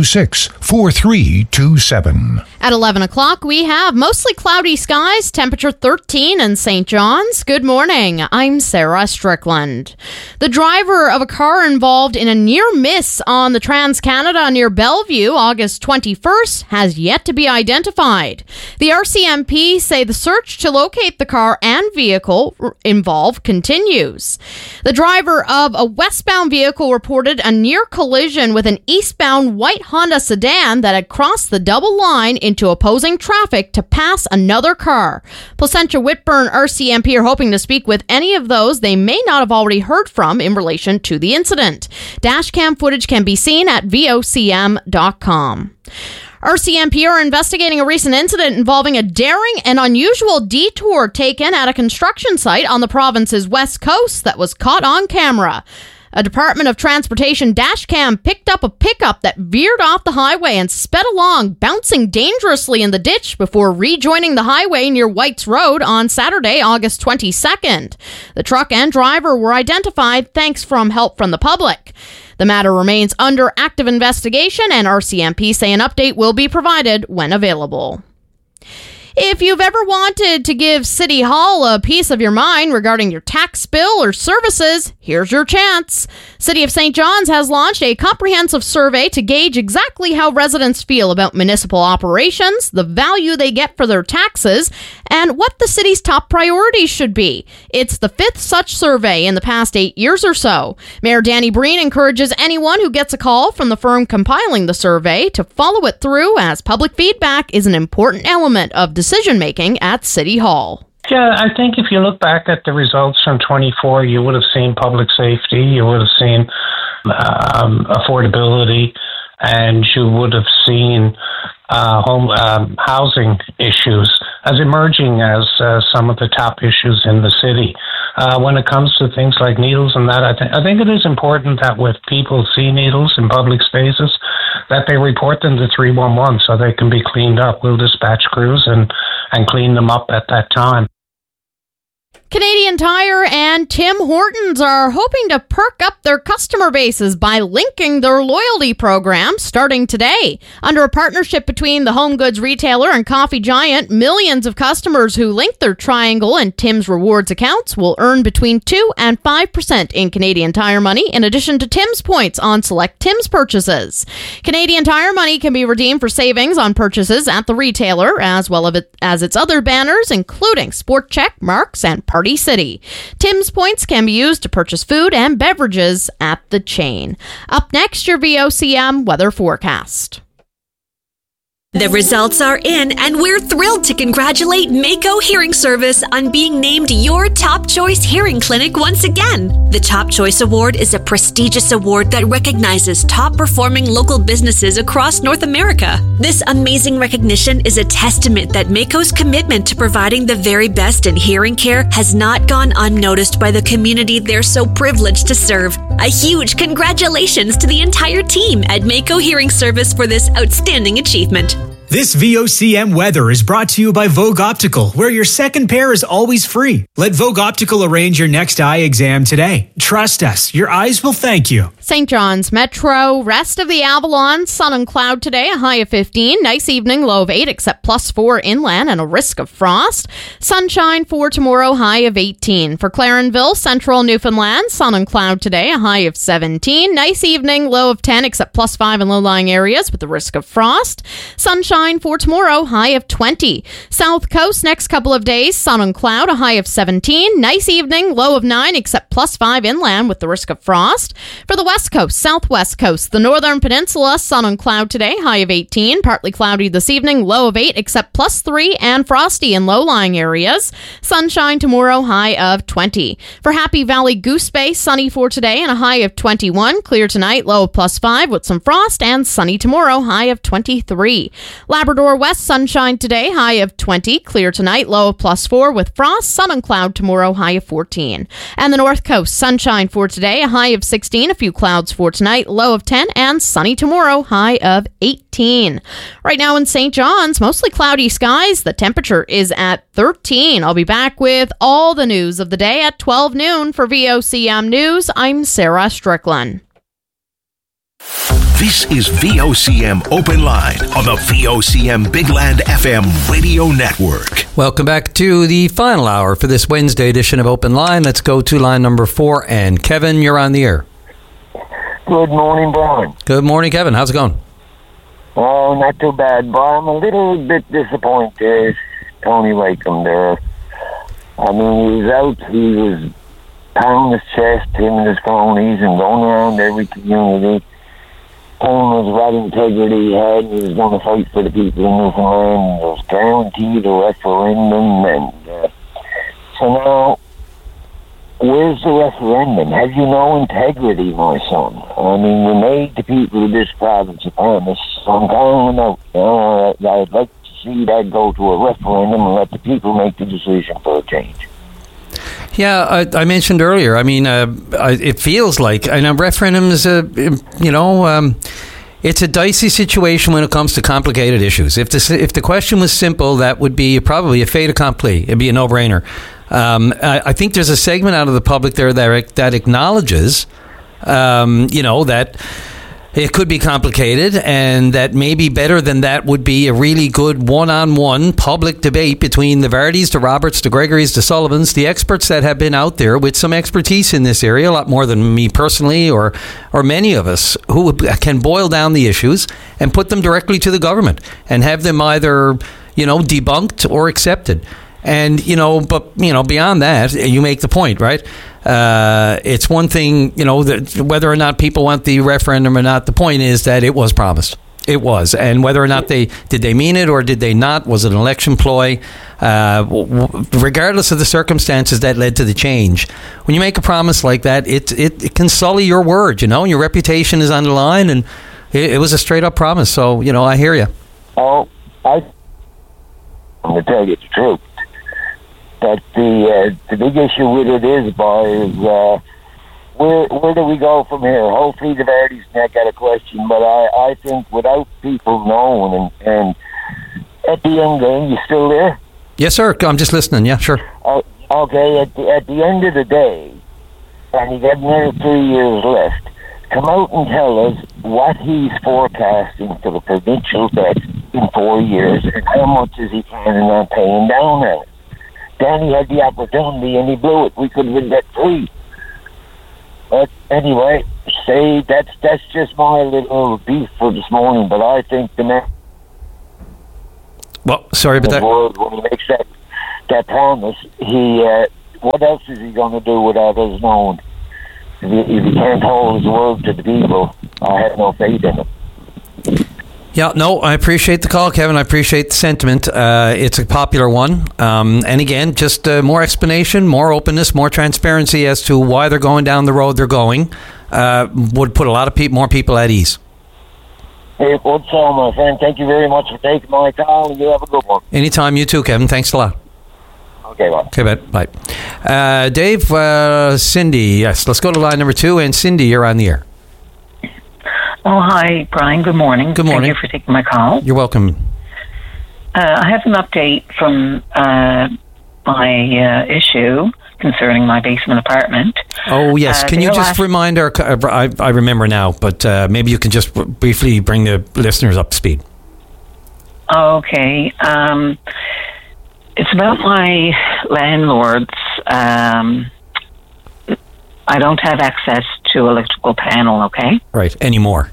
726-4327. At 11 o'clock, we have mostly cloudy skies, temperature 13 in St. John's. Good morning. I'm Sarah Strickland. The driver of a car involved in a near miss on the Trans-Canada near Bellevue August 21st has yet to be identified. The RCMP say the search to locate the car and vehicle involved continues. The driver of a westbound vehicle reported a near collision with an eastbound white Honda sedan that had crossed the double line into opposing traffic to pass another car. Placentia Whitburn RCMP are hoping to speak with any of those they may not have already heard from in relation to the incident. Dashcam footage can be seen at vocm.com. RCMP are investigating a recent incident involving a daring and unusual detour taken at a construction site on the province's west coast that was caught on camera. A Department of Transportation dashcam picked up a pickup that veered off the highway and sped along, bouncing dangerously in the ditch before rejoining the highway near White's Road on Saturday, August 22nd. The truck and driver were identified thanks from help from the public. The matter remains under active investigation, and RCMP say an update will be provided when available. If you've ever wanted to give City Hall a piece of your mind regarding your tax bill or services, here's your chance. City of St. John's has launched a comprehensive survey to gauge exactly how residents feel about municipal operations, the value they get for their taxes, and what the city's top priorities should be. It's the 5th such survey in the past 8 years or so. Mayor Danny Breen encourages anyone who gets a call from the firm compiling the survey to follow it through, as public feedback is an important element of decision-making at City Hall. Yeah, I think if you look back at the results from 24, you would have seen public safety, you would have seen affordability, and you would have seen housing issues as emerging as some of the top issues in the city. When it comes to things like needles and that, I think it is important that when people see needles in public spaces, that they report them to 311 so they can be cleaned up. We'll dispatch crews and clean them up at that time. Canadian Tire and Tim Hortons are hoping to perk up their customer bases by linking their loyalty program starting today. Under a partnership between the home goods retailer and coffee giant, millions of customers who link their Triangle and Tim's Rewards accounts will earn between 2 and 5% in Canadian Tire money, in addition to Tim's points on select Tim's purchases. Canadian Tire money can be redeemed for savings on purchases at the retailer, as well as its other banners, including Sport Chek, Marks, and Party City. Tim's points can be used to purchase food and beverages at the chain. Up next, your VOCM weather forecast. The results are in, and we're thrilled to congratulate Mako Hearing Service on being named your Top Choice Hearing Clinic once again. The Top Choice Award is a prestigious award that recognizes top-performing local businesses across North America. This amazing recognition is a testament that Mako's commitment to providing the very best in hearing care has not gone unnoticed by the community they're so privileged to serve. A huge congratulations to the entire team at Mako Hearing Service for this outstanding achievement. This VOCM weather is brought to you by Vogue Optical, where your second pair is always free. Let Vogue Optical arrange your next eye exam today. Trust us, your eyes will thank you. St. John's Metro, rest of the Avalon, sun and cloud today, a high of 15. Nice evening, low of 8, except +4 inland and a risk of frost. Sunshine for tomorrow, high of 18. For Clarenville, central Newfoundland, sun and cloud today, a high of 17. Nice evening, low of 10, except +5 in low-lying areas with the risk of frost. Sunshine for tomorrow, high of 20. South Coast, next couple of days, sun and cloud, a high of 17. Nice evening, low of 9, except +5 inland with the risk of frost. For the West Coast, Southwest Coast, the Northern Peninsula, sun and cloud today, high of 18. Partly cloudy this evening, low of 8, except +3 and frosty in low-lying areas. Sunshine tomorrow, high of 20. For Happy Valley Goose Bay, sunny for today and a high of 21. Clear tonight, low of +5 with some frost, and sunny tomorrow, high of 23. Labrador West, sunshine today, high of 20. Clear tonight, low of +4 with frost, sun and cloud tomorrow, high of 14. And the North Coast, sunshine for today, a high of 16. A few clouds for tonight, low of 10. And sunny tomorrow, high of 18. Right now in St. John's, mostly cloudy skies. The temperature is at 13. I'll be back with all the news of the day at 12 noon for VOCM News. I'm Sarah Strickland. This is VOCM Open Line on the VOCM Bigland FM radio network. Welcome back to the final hour for this Wednesday edition of Open Line. Let's go to line number 4. And Kevin, you're on the air. Good morning, Brian. Good morning, Kevin. How's it going? Oh, not too bad, but I'm a little bit disappointed. Tony Wakeham there. I mean, he was out, he was pounding his chest, him and his cronies, and going around every community, telling us what integrity he had, and he was going to fight for the people in Newfoundland, and was guaranteed a referendum, and so now, where's the referendum? Have you no integrity, my son? I mean, you made the people of this province a promise, so I'm calling them out. You know, I'd like to see that go to a referendum and let the people make the decision for a change. Yeah, I mentioned earlier, I mean, it feels like, I know referendum is it's a dicey situation when it comes to complicated issues. If the question was simple, that would be probably a fait accompli. It'd be a no-brainer. I think there's a segment out of the public there that acknowledges, that It could be complicated, and that maybe better than that would be a really good one-on-one public debate between the Vardys, the Roberts, the Gregorys, the Sullivans, the experts that have been out there with some expertise in this area, a lot more than me personally or many of us, who can boil down the issues and put them directly to the government and have them either, debunked or accepted. And, but beyond that, you make the point, right? It's one thing, that whether or not people want the referendum or not, the point is that it was promised. It was. And whether or not did they mean it or did they not? Was it an election ploy? Regardless of the circumstances that led to the change, when you make a promise like that, it can sully your word, and your reputation is on the line, and it was a straight up promise. So, I hear you. Oh, I'm going to tell you the truth. But the big issue with it is, where do we go from here? Hopefully the Vardys not got a question, but I think without people knowing, and at the end game, you still there? Yes, sir. I'm just listening. Yeah, sure. Okay, at the end of the day, and you got another 3 years left, come out and tell us what he's forecasting for the provincial debt in 4 years, and how much is he planning on paying down on it. Then he had the opportunity and he blew it. We could have been debt-free. But anyway, that's just my little beef for this morning. But I think the next... Well, sorry about that. When he makes that promise, what else is he going to do without us knowing? If he can't hold his word to the people, I have no faith in him. Yeah, no, I appreciate the call, Kevin. I appreciate the sentiment. It's a popular one. And again, just more explanation, more openness, more transparency as to why they're going down the road they're going would put a lot of more people at ease. Hey, good so, my friend. Thank you very much for taking my call, and you have a good one. Anytime, you too, Kevin. Thanks a lot. Okay, bye. Okay, bye. Dave, Cindy, yes, let's go to line number 2. And Cindy, you're on the air. Oh, hi, Brian. Good morning. Good morning. Thank you for taking my call. You're welcome. I have an update from my issue concerning my basement apartment. Oh, yes. Can you just remind our... I remember now, but maybe you can just briefly bring the listeners up to speed. Okay. It's about my landlords. I don't have access to electrical panel, okay? Right. Anymore?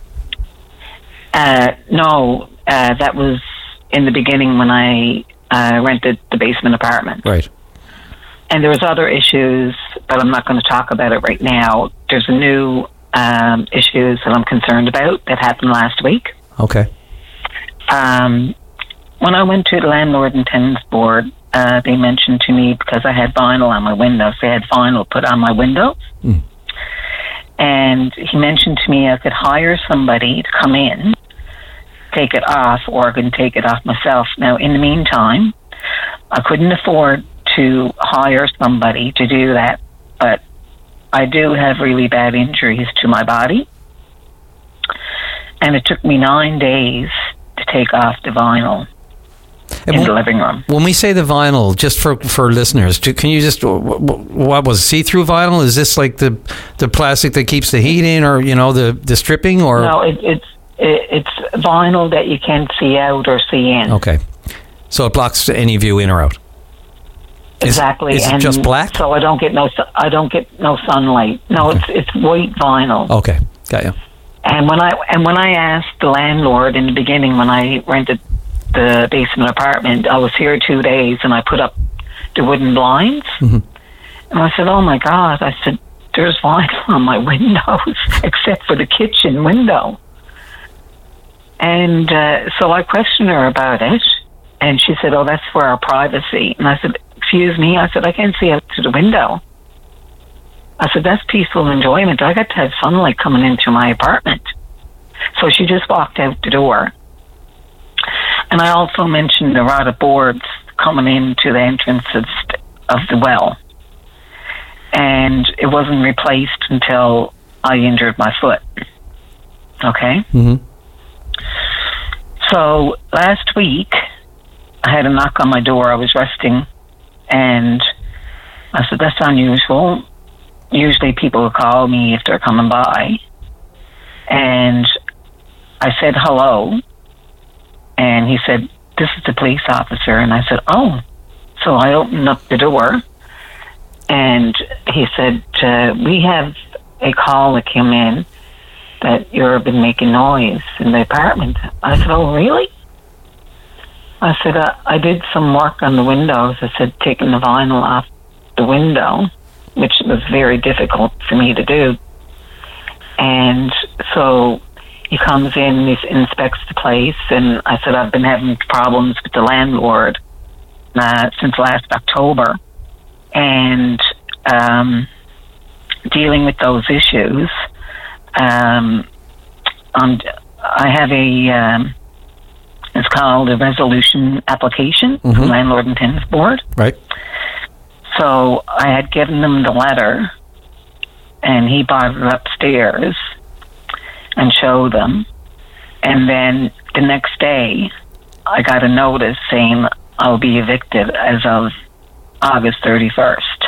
No. That was in the beginning when I rented the basement apartment. Right. And there was other issues, but I'm not going to talk about it right now. There's a new issues that I'm concerned about that happened last week. Okay. When I went to the Landlord and Tenants Board, they mentioned to me, because I had vinyl on my windows, they had vinyl put on my windows. Mm. And he mentioned to me I could hire somebody to come in, take it off, or I can take it off myself. Now, in the meantime, I couldn't afford to hire somebody to do that, but I do have really bad injuries to my body. And it took me 9 days to take off the vinyl in the living room. When we say the vinyl, just for listeners, can you just, what was it, see-through vinyl? Is this like the plastic that keeps the heat in, or, the stripping? Or no, it's vinyl that you can't see out or see in. Okay. So it blocks any view in or out? Exactly. Is it just black? So I don't get no sunlight. No, it's white vinyl. Okay, got you. And when I asked the landlord in the beginning, when I rented the basement apartment, I was here 2 days, and I put up the wooden blinds. Mm-hmm. And I said, "Oh my God!" I said, "There's vinyl on my windows, except for the kitchen window." And so I questioned her about it, and she said, "Oh, that's for our privacy." And I said, "Excuse me," I said, "I can't see out to the window." I said, "That's peaceful enjoyment. I got to have sunlight coming into my apartment." So she just walked out the door. And I also mentioned a lot of boards coming into the entrances of the well. And it wasn't replaced until I injured my foot. Okay? Mm-hmm. So last week, I had a knock on my door. I was resting. And I said, "That's unusual. Usually people will call me if they're coming by." And I said hello, and he said, "This is the police officer." And I said, "Oh." So I opened up the door, and he said, "We have a call that came in that you've been making noise in the apartment." I said, "Oh, really?" I said, "I did some work on the windows." I said, taking the vinyl off the window, which was very difficult for me to do. And so he comes in, he inspects the place, and I said, "I've been having problems with the landlord since last October, and dealing with those issues. I have it's called a resolution application from Landlord and Tenants Board." Right. So I had given him the letter, and he brought it upstairs and showed them. And then the next day, I got a notice saying I'll be evicted as of August 31st.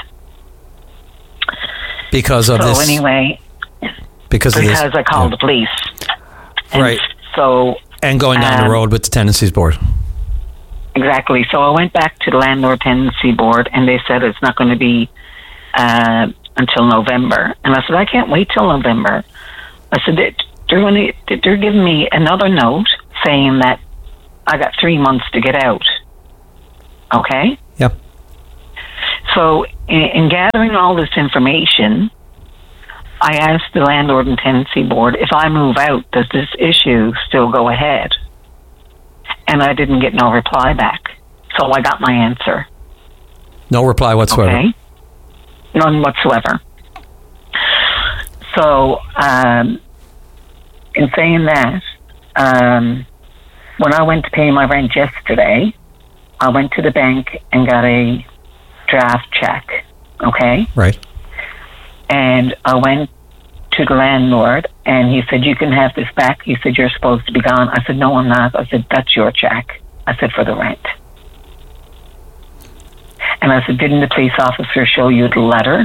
Because of this. So anyway, because I called the police. And right. So. And going down the road with the Tenancies Board. Exactly. So I went back to the Landlord Tenancy Board, and they said it's not going to be until November. And I said, "I can't wait till November." I said, they're giving me another note saying that I got 3 months to get out. Okay? Yep. So in gathering all this information, I asked the Landlord and Tenancy Board, if I move out, does this issue still go ahead? And I didn't get no reply back. So I got my answer. No reply whatsoever. Okay? None whatsoever. So, in saying that, when I went to pay my rent yesterday, I went to the bank and got a draft check. Okay? Right. And I went to the landlord, and he said, "You can have this back." He said, "You're supposed to be gone." I said, "No, I'm not." I said, "That's your check." I said, "For the rent." And I said, "Didn't the police officer show you the letter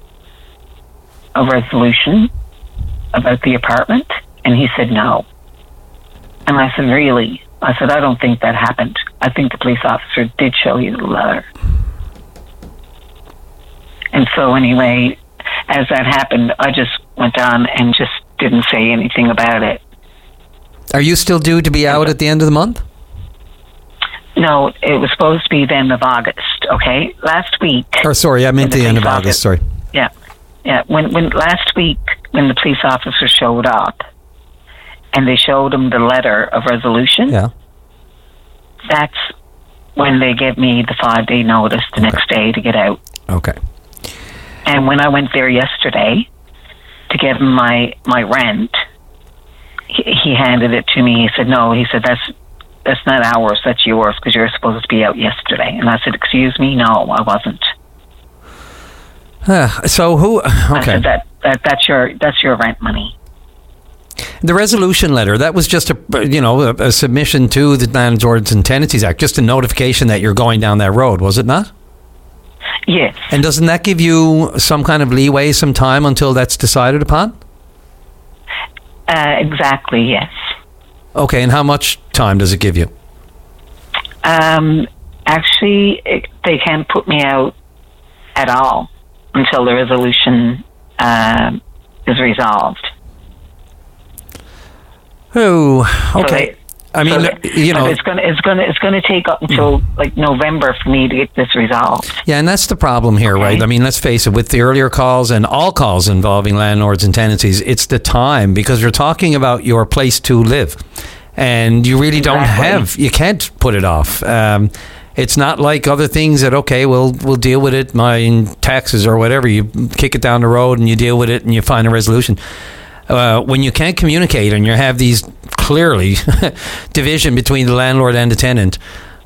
of resolution about the apartment?" And he said, "No." And I said, "Really?" I said, "I don't think that happened. I think the police officer did show you the letter." And so anyway, as that happened, I just went on and just didn't say anything about it. Are you still due to be out at the end of the month? No, it was supposed to be the end of August, okay? Last week... Or sorry, I meant the end of August, sorry. Yeah. When last week, when the police officer showed up, and they showed him the letter of resolution, that's when they gave me the 5-day notice the next day to get out. Okay. And when I went there yesterday to give him my rent, he handed it to me. He said, "No," he said, that's not ours, that's yours, because you're supposed to be out yesterday." And I said, "Excuse me, no, I wasn't." So who? Okay. I said, that's your rent money. The resolution letter, that was just a submission to the Landlords and Tenancies Act, just a notification that you're going down that road, was it not? Yes. And doesn't that give you some kind of leeway, some time until that's decided upon? Exactly, yes. Okay, and how much time does it give you? Actually, they can't put me out at all until the resolution is resolved. Oh, okay. It's going to take up until like November for me to get this resolved. Yeah, and that's the problem here, right? I mean, let's face it, with the earlier calls and all calls involving landlords and tenancies, it's the time, because you're talking about your place to live, and you really you can't put it off. It's not like other things that, okay, we'll deal with it, my taxes or whatever. You kick it down the road and you deal with it and you find a resolution. When you can't communicate and you have these clearly division between the landlord and the tenant,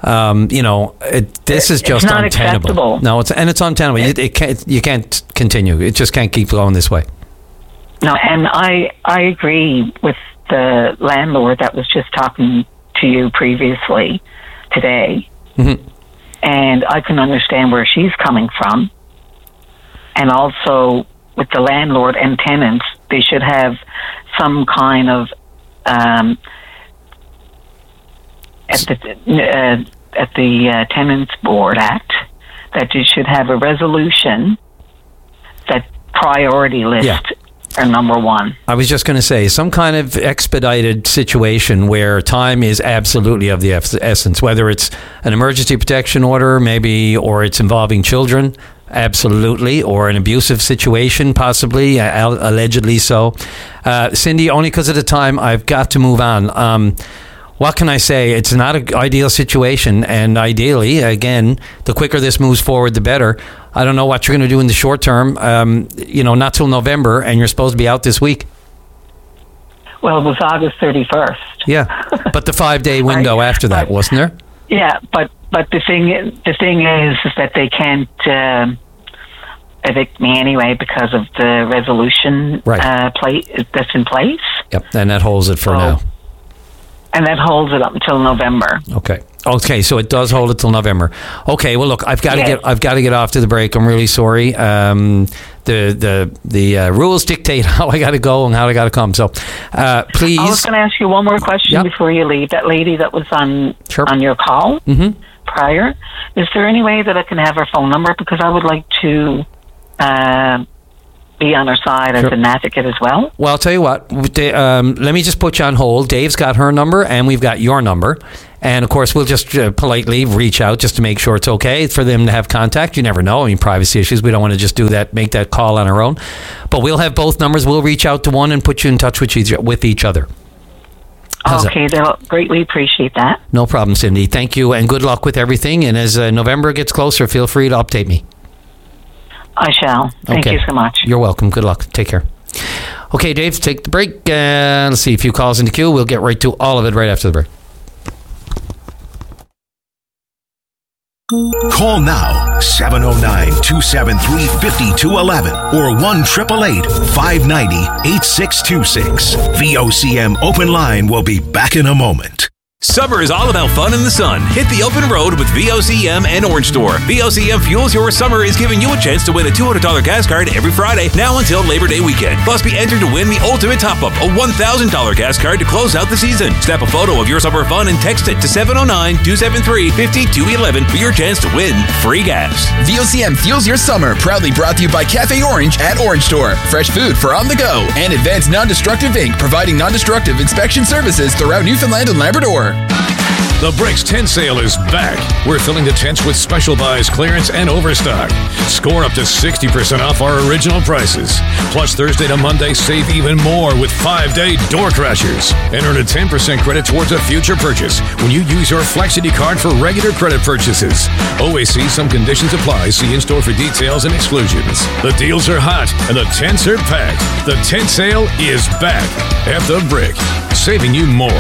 this is just not untenable. Acceptable. No, it's untenable. You can't continue. It just can't keep going this way. No, and I agree with the landlord that was just talking to you previously today. Mm-hmm. And I can understand where she's coming from. And also with the landlord and tenants, they should have some kind of at the Tenants Board Act that you should have a resolution that priority list are number one. I was just going to say, some kind of expedited situation where time is absolutely of the essence, whether it's an emergency protection order, maybe, or it's involving children, absolutely, or an abusive situation, possibly, allegedly so. Cindy, only because of the time, I've got to move on. What can I say? It's not an ideal situation, and ideally, again, the quicker this moves forward, the better. I don't know what you're going to do in the short term, not till November, and you're supposed to be out this week. Well, it was August 31st. Yeah, but the 5-day window after that, wasn't there? Yeah, but the thing is that they can't evict me anyway because of the resolution that's in place. Yep, and that holds it for now. And that holds it up until November. Okay, so it does hold it till November. Okay, well, look, I've got to get off to the break. I'm really sorry. The rules dictate how I got to go and how I got to come. So, please. I was going to ask you one more question before you leave. That lady that was on your call prior, is there any way that I can have her phone number? Because I would like to be on her side as an advocate as well. Well, I'll tell you what. Let me just put you on hold. Dave's got her number, and we've got your number. And, of course, we'll just politely reach out just to make sure it's okay for them to have contact. You never know. I mean, privacy issues. We don't want to just do that, make that call on our own. But we'll have both numbers. We'll reach out to one and put you in touch with each other. Okay, they'll greatly appreciate that. No problem, Cindy. Thank you, and good luck with everything. And as November gets closer, feel free to update me. I shall. Thank you so much. You're welcome. Good luck. Take care. Okay, Dave, take the break. Let's see a few calls in the queue. We'll get right to all of it right after the break. Call now, 709-273-5211 or 1-888-590-8626. VOCM Open Line will be back in a moment. Summer is all about fun in the sun. Hit the open road with VOCM and Orange Store. VOCM Fuels Your Summer is giving you a chance to win a $200 gas card every Friday, now until Labor Day weekend. Plus, be entered to win the ultimate top-up, a $1,000 gas card to close out the season. Snap a photo of your summer fun and text it to 709-273-5211 for your chance to win free gas. VOCM Fuels Your Summer, proudly brought to you by Cafe Orange at Orange Store. Fresh food for on the go. And Advanced Non-Destructive Inc., providing non-destructive inspection services throughout Newfoundland and Labrador. The Bricks Tent Sale is back. We're filling the tents with special buys, clearance, and overstock. Score up to 60% off our original prices. Plus, Thursday to Monday, save even more with 5-day door crashers. And earn a 10% credit towards a future purchase when you use your Flexity card for regular credit purchases. Always see some conditions apply. See in-store for details and exclusions. The deals are hot and the tents are packed. The tent sale is back at the Brick, saving you more.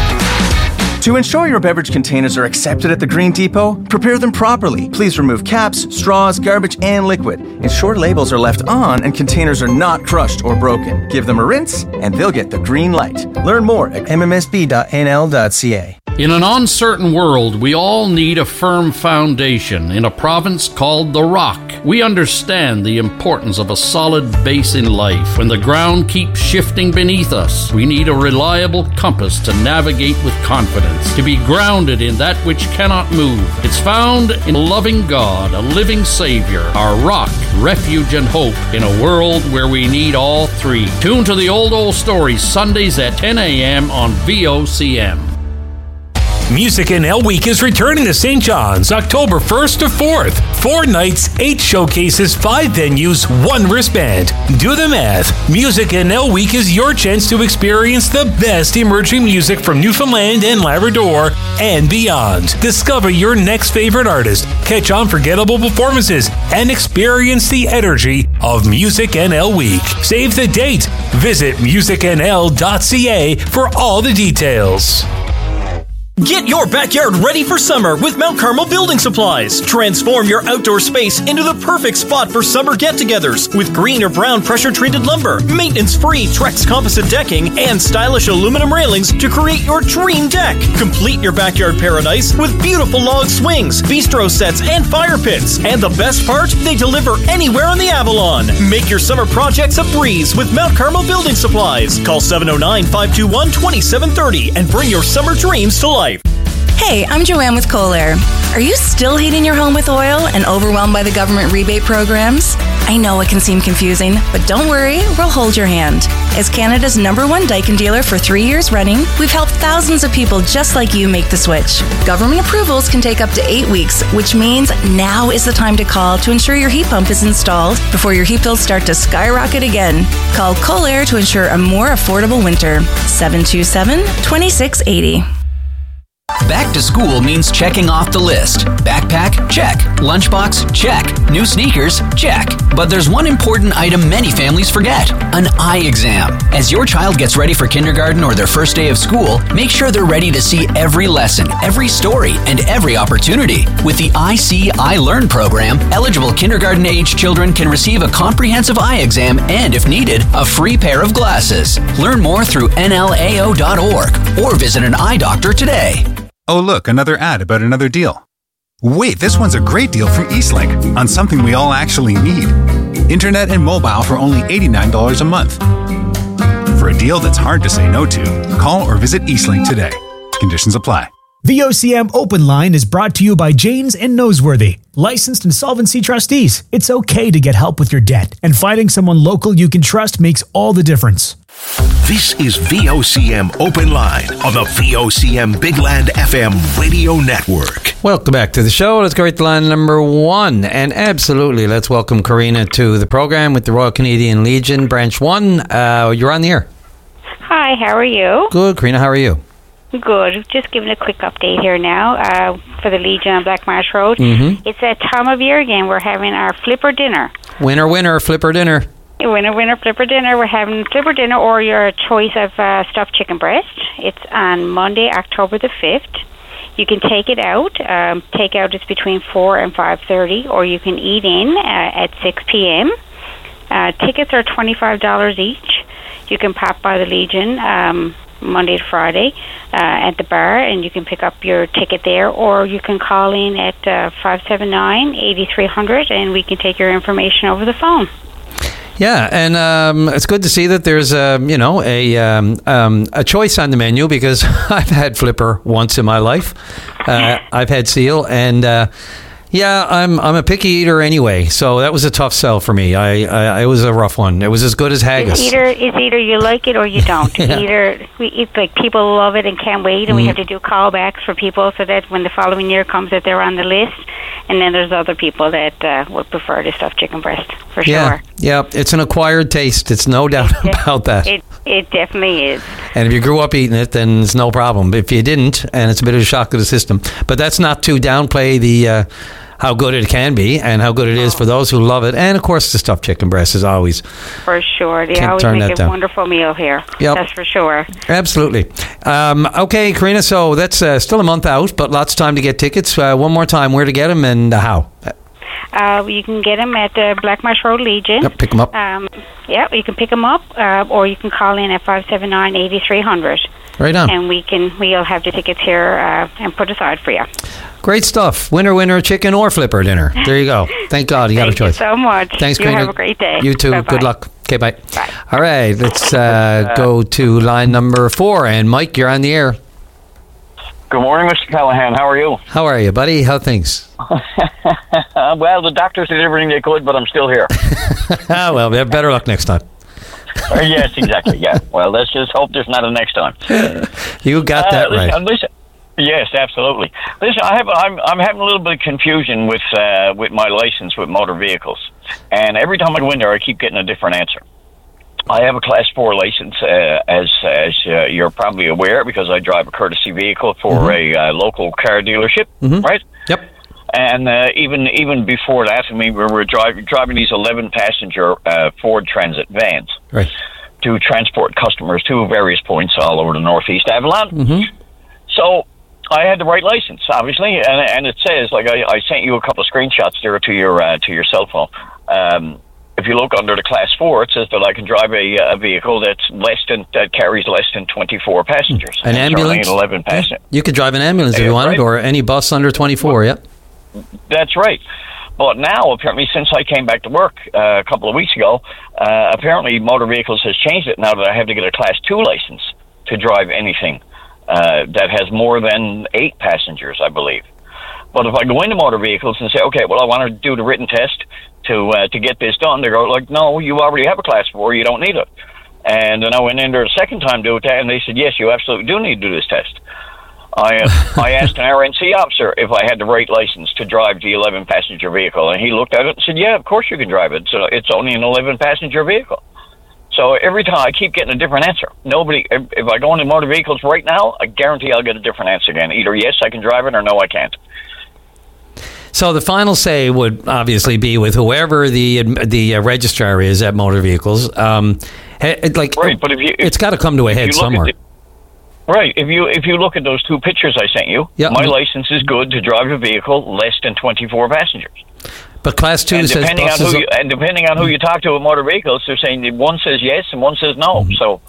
To ensure your beverage containers are accepted at the Green Depot, prepare them properly. Please remove caps, straws, garbage, and liquid. Ensure labels are left on and containers are not crushed or broken. Give them a rinse, and they'll get the green light. Learn more at mmsb.nl.ca. In an uncertain world, we all need a firm foundation in a province called The Rock. We understand the importance of a solid base in life. When the ground keeps shifting beneath us, we need a reliable compass to navigate with confidence, to be grounded in that which cannot move. It's found in a loving God, a living Savior, our rock, refuge, and hope in a world where we need all three. Tune to the Old Stories Sundays at 10 a.m. on VOCM. Music NL Week is returning to St. John's October 1st to 4th. 4 nights, 8 showcases, 5 venues, 1 wristband. Do the math. Music NL Week is your chance to experience the best emerging music from Newfoundland and Labrador and beyond. Discover your next favorite artist, catch unforgettable performances, and experience the energy of Music NL Week. Save the date. Visit musicnl.ca for all the details. Get your backyard ready for summer with Mount Carmel Building Supplies. Transform your outdoor space into the perfect spot for summer get-togethers with green or brown pressure-treated lumber, maintenance-free Trex composite decking, and stylish aluminum railings to create your dream deck. Complete your backyard paradise with beautiful log swings, bistro sets, and fire pits. And the best part, they deliver anywhere on the Avalon. Make your summer projects a breeze with Mount Carmel Building Supplies. Call 709-521-2730 and bring your summer dreams to life. Hey, I'm Joanne with Kohler. Are you still heating your home with oil and overwhelmed by the government rebate programs? I know it can seem confusing, but don't worry, we'll hold your hand. As Canada's #1 Daikin dealer for 3 years running, we've helped thousands of people just like you make the switch. Government approvals can take up to 8 weeks, which means now is the time to call to ensure your heat pump is installed before your heat bills start to skyrocket again. Call Kohler to ensure a more affordable winter. 727-2680. Back to school means checking off the list. Backpack? Check. Lunchbox? Check. New sneakers? Check. But there's one important item many families forget: an eye exam. As your child gets ready for kindergarten or their first day of school, make sure they're ready to see every lesson, every story, and every opportunity. With the I See, I Learn program, eligible kindergarten-age children can receive a comprehensive eye exam and, if needed, a free pair of glasses. Learn more through nlao.org or visit an eye doctor today. Oh, look, another ad about another deal. Wait, this one's a great deal from Eastlink on something we all actually need. Internet and mobile for only $89 a month. For a deal that's hard to say no to, call or visit Eastlink today. Conditions apply. VOCM Open Line is brought to you by Janes and Noseworthy, licensed insolvency trustees. It's okay to get help with your debt, and finding someone local you can trust makes all the difference. This is VOCM Open Line on the VOCM Big Land FM radio network. Welcome back to the show. Let's go right to line number 1. And absolutely, let's welcome Karina to the program with the Royal Canadian Legion, Branch 1. You're on the air. Hi, how are you? Good. Karina, how are you? Good. Just giving a quick update here now for the Legion on Black Marsh Road. Mm-hmm. It's that time of year again. We're having our flipper dinner. Winner, winner, flipper dinner. Winner, winner, flipper dinner. We're having flipper dinner or your choice of stuffed chicken breast. It's on Monday, October the 5th. You can take it out. Takeout is between 4 and 5:30, or you can eat in at 6 p.m. Tickets are $25 each. You can pop by the Legion Monday to Friday at the bar, and you can pick up your ticket there, or you can call in at 579-8300, and we can take your information over the phone. Yeah, and it's good to see that there's a choice on the menu, because I've had flipper once in my life. I've had seal, and I'm a picky eater anyway, so that was a tough sell for me. It was a rough one. It was as good as haggis. It's either you like it or you don't. Yeah. It's like people love it and can't wait, and we have to do callbacks for people so that when the following year comes, that they're on the list. And then there's other people that would prefer the stuffed chicken breast, for sure. Yeah, it's an acquired taste. It's no doubt about that. It definitely is. And if you grew up eating it, then it's no problem. If you didn't, and it's a bit of a shock to the system. But that's not to downplay the how good it can be and how good it is for those who love it. And, of course, the stuffed chicken breast is always... For sure. They always make a wonderful meal here. Yep. That's for sure. Absolutely. Okay, Karina, so that's still a month out, but lots of time to get tickets. One more time, where to get them and how? You can get them at the Black Marsh Road Legion. Yep, pick them up. You can pick them up, or you can call in at 579-8300. Right on. And we'll have the tickets here and put aside for you. Great stuff. Winner, winner, chicken or flipper dinner. There you go. Thank God you got a choice. Thank you so much. Thanks, you Karina. have a great day. You too. Bye-bye. Good luck. Okay, bye. Bye. All right, let's go to line number 4. And Mike, you're on the air. Good morning, Mr. Callahan. How are you? How are you, buddy? How things? Well, the doctors did everything they could, but I'm still here. Well, better luck next time. Yes, exactly. Yeah. Well, let's just hope there's not a next time. You got that right. Listen, yes, absolutely. Listen, I'm having a little bit of confusion with my license with motor vehicles, and every time I go in there, I keep getting a different answer. I have a Class 4 license, as you're probably aware, because I drive a courtesy vehicle for a local car dealership, right? Yep. And even before that, I mean, we were driving these 11-passenger Ford Transit vans to transport customers to various points all over the Northeast Avalon. So I had the right license, obviously, and it says, like, I sent you a couple of screenshots there to your cell phone. If you look under the Class 4, it says that I can drive a vehicle that carries less than 24 passengers. An ambulance? 11 passengers. You could drive an ambulance if you wanted, or any bus under 24, yep. That's right. But now, apparently, since I came back to work a couple of weeks ago, apparently Motor Vehicles has changed it now that I have to get a Class 2 license to drive anything that has more than 8 passengers, I believe. But if I go into Motor Vehicles and say, okay, well, I want to do the written test to get this done, they go like, no, you already have a Class 4, you don't need it. And then I went in there the second time to do it, and they said, yes, you absolutely do need to do this test. I asked an RNC officer if I had the right license to drive the 11-passenger vehicle, and he looked at it and said, yeah, of course you can drive it. So it's only an 11-passenger vehicle. So every time I keep getting a different answer. If I go into Motor Vehicles right now, I guarantee I'll get a different answer again. Either yes, I can drive it, or no, I can't. So the final say would obviously be with whoever the registrar is at Motor Vehicles. Right, but it's got to come to a head somewhere. Right. If you look at those 2 pictures I sent you, my license is good to drive a vehicle less than 24 passengers. But Class 2 says buses... And depending on who you talk to at Motor Vehicles, they're saying that one says yes and one says no. Mm-hmm. So...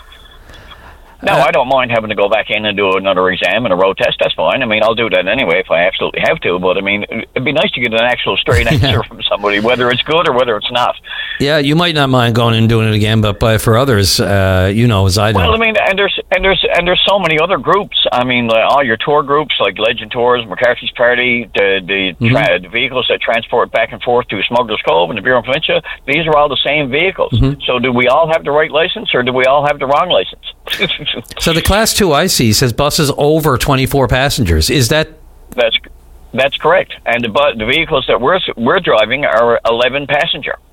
No, I don't mind having to go back in and do another exam and a road test. That's fine. I mean, I'll do that anyway if I absolutely have to. But, I mean, it'd be nice to get an actual straight answer from somebody, whether it's good or whether it's not. Yeah, you might not mind going and doing it again, but for others, as I do. Well, I mean, and there's so many other groups. I mean, all your tour groups like Legend Tours, McCarthy's Party, the vehicles that transport back and forth to Smuggler's Cove and the Bureau of Valencia, these are all the same vehicles. Mm-hmm. So do we all have the right license or do we all have the wrong license? So the Class 2 I see says buses over 24 passengers. Is that... That's correct. And the vehicles that we're driving are 11 passenger.